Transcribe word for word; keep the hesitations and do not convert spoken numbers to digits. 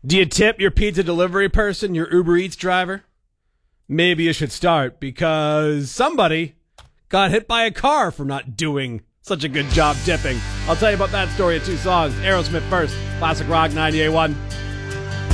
Do you tip your pizza delivery person, your Uber Eats driver? Maybe you should start, because somebody got hit by a car for not doing such a good job tipping. I'll tell you about that story in two songs. Aerosmith first, Classic Rock ninety-eight point one.